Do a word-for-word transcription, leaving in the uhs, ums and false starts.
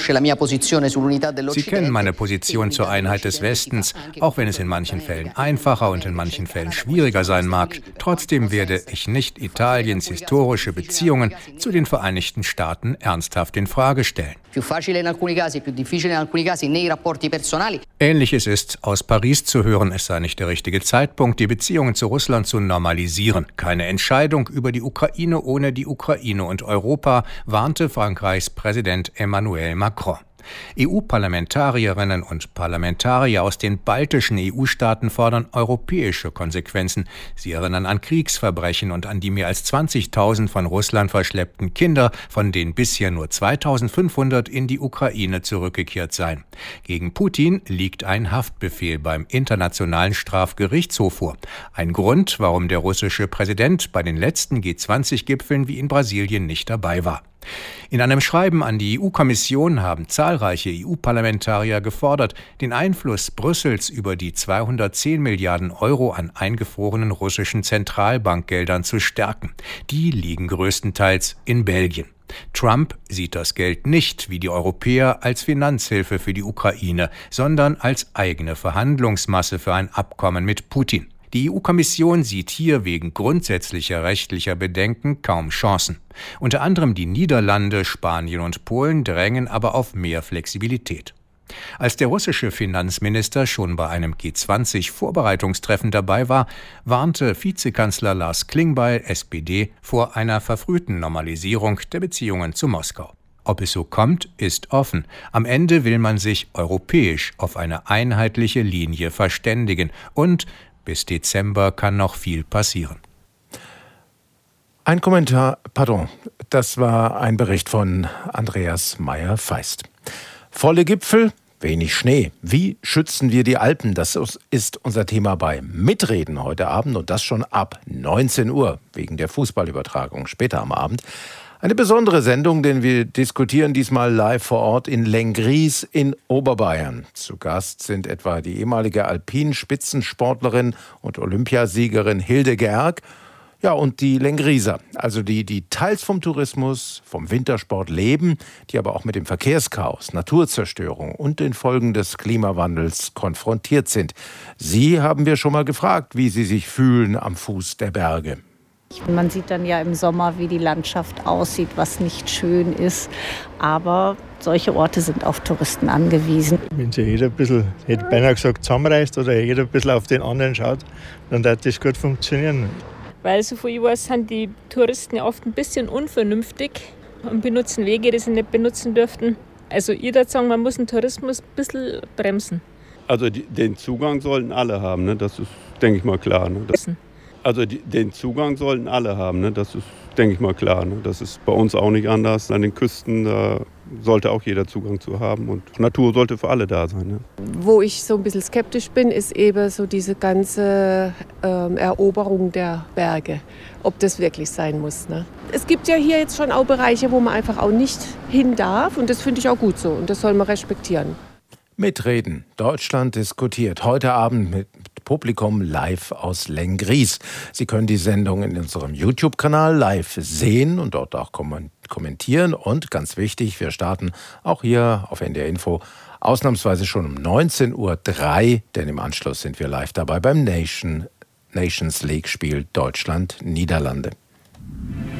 Sie kennen meine Position zur Einheit des Westens, auch wenn es in manchen Fällen einfacher und in manchen Fällen schwieriger sein mag. Trotzdem werde ich nicht Italiens historische Beziehungen zu den Vereinigten Staaten ernsthaft in Frage stellen. Ähnliches ist aus Paris zu hören, es sei nicht der richtige Zeitpunkt, die Beziehungen zu Russland zu normalisieren. Keine Entscheidung über die Ukraine ohne die Ukraine und Europa, warnte Frankreichs Präsident Emmanuel Macron. E U-Parlamentarierinnen und Parlamentarier aus den baltischen E U-Staaten fordern europäische Konsequenzen. Sie erinnern an Kriegsverbrechen und an die mehr als zwanzigtausend von Russland verschleppten Kinder, von denen bisher nur zweitausendfünfhundert in die Ukraine zurückgekehrt seien. Gegen Putin liegt ein Haftbefehl beim Internationalen Strafgerichtshof vor. Ein Grund, warum der russische Präsident bei den letzten G zwanzig Gipfeln wie in Brasilien nicht dabei war. In einem Schreiben an die E U-Kommission haben zahlreiche E U-Parlamentarier gefordert, den Einfluss Brüssels über die zweihundertzehn Milliarden Euro an eingefrorenen russischen Zentralbankgeldern zu stärken. Die liegen größtenteils in Belgien. Trump sieht das Geld nicht, wie die Europäer, als Finanzhilfe für die Ukraine, sondern als eigene Verhandlungsmasse für ein Abkommen mit Putin. Die E U-Kommission sieht hier wegen grundsätzlicher rechtlicher Bedenken kaum Chancen. Unter anderem die Niederlande, Spanien und Polen drängen aber auf mehr Flexibilität. Als der russische Finanzminister schon bei einem G zwanzig Vorbereitungstreffen dabei war, warnte Vizekanzler Lars Klingbeil, S P D, vor einer verfrühten Normalisierung der Beziehungen zu Moskau. Ob es so kommt, ist offen. Am Ende will man sich europäisch auf eine einheitliche Linie verständigen und bis Dezember kann noch viel passieren. Ein Kommentar, pardon, das war ein Bericht von Andreas Meyer-Feist. Volle Gipfel, wenig Schnee. Wie schützen wir die Alpen? Das ist unser Thema bei Mitreden heute Abend und das schon ab neunzehn Uhr wegen der Fußballübertragung später am Abend. Eine besondere Sendung, denn wir diskutieren diesmal live vor Ort in Lenggries in Oberbayern. Zu Gast sind etwa die ehemalige Alpin-Spitzensportlerin und Olympiasiegerin Hilde Gerg, ja, und die Lengrieser, also die, die teils vom Tourismus, vom Wintersport leben, die aber auch mit dem Verkehrschaos, Naturzerstörung und den Folgen des Klimawandels konfrontiert sind. Sie haben wir schon mal gefragt, wie sie sich fühlen am Fuß der Berge. Man sieht dann ja im Sommer, wie die Landschaft aussieht, was nicht schön ist. Aber solche Orte sind auf Touristen angewiesen. Wenn sich jeder ein bisschen, hätte ich beinahe gesagt, zusammenreißt oder jeder ein bisschen auf den anderen schaut, dann wird das gut funktionieren. Weil, so viel ich weiß, sind die Touristen ja oft ein bisschen unvernünftig und benutzen Wege, die sie nicht benutzen dürften. Also ich würde sagen, man muss den Tourismus ein bisschen bremsen. Also die, den Zugang sollten alle haben, ne? Das ist, denke ich mal, klar. Ne? Das, also die, den Zugang sollten alle haben, ne? Das ist, denke ich mal, klar. Ne? Das ist bei uns auch nicht anders. An den Küsten da sollte auch jeder Zugang zu haben und Natur sollte für alle da sein. Ne? Wo ich so ein bisschen skeptisch bin, ist eben so diese ganze ähm, Eroberung der Berge, ob das wirklich sein muss. Ne? Es gibt ja hier jetzt schon auch Bereiche, wo man einfach auch nicht hin darf und das finde ich auch gut so und das soll man respektieren. Mitreden. Deutschland diskutiert. Heute Abend mit Publikum live aus Lenggries. Sie können die Sendung in unserem YouTube-Kanal live sehen und dort auch kommentieren. Und ganz wichtig, wir starten auch hier auf N D R Info ausnahmsweise schon um neunzehn Uhr drei, denn im Anschluss sind wir live dabei beim Nation, Nations League-Spiel Deutschland-Niederlande.